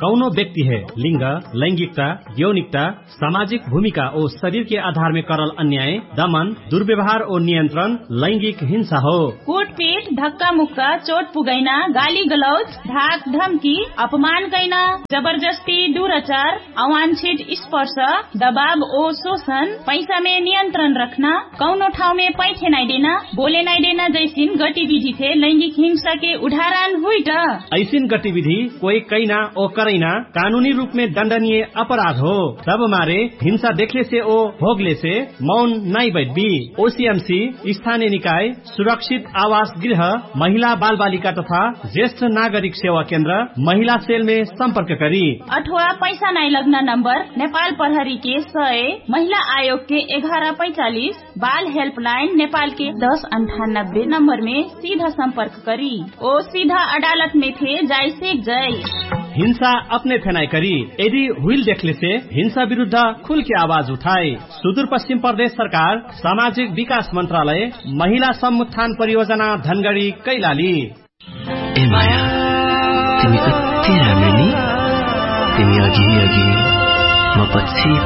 कौनो व्यक्ति है लिंग, लैंगिकता, यौनिकता, सामाजिक भूमिका और शरीर के आधार में करल अन्याय, दमन, दुर्व्यवहार और नियंत्रण लैंगिक हिंसा हो। कुटपीट, धक्का मुक्का, चोट पुगैना, गाली गलौज, धाक धमकी, अपमान कैना, जबरदस्ती, दुराचार, अवांछित स्पर्श, दबाव और शोषण, पैसा में नियंत्रण रखना, कौनो ठाव में पैसे नहीं देना, बोले नहीं देना जैसिन गतिविधि थे लैंगिक हिंसा के उदाहरण हुई। ऐसिन गतिविधि कोई कैना और करैना कानूनी रूप में दंडनीय अपराध हो। तब मारे हिंसा देखले से ओ भोगले से मौन नहीं बैठबी। ओसीएमसी, स्थानीय निकाय, सुरक्षित आवास गृह, महिला बाल बालिका तथा ज्येष्ठ नागरिक सेवा केन्द्र, महिला सेल में संपर्क करी अथवा पैसा नहीं लगना नंबर नेपाल प्रहरी के 100, महिला आयोग के 1145, बाल हेल्पलाइन नेपाल के 1098 नंबर में सीधा संपर्क करी। ओ सीधा अदालत में थे जाय से जय। हिंसा अपने थेनाई करी। यदि हुइल देखले से हिंसा विरुद्ध खुल के आवाज उठाए। सुदूर पश्चिम प्रदेश सरकार, सामाजिक विकास मंत्रालय, महिला समुत्थान परियोजना धनगढ़ी कैलाली। ए माया, तिमी कति राम्रो नि। तिमी अघि अघि म पछि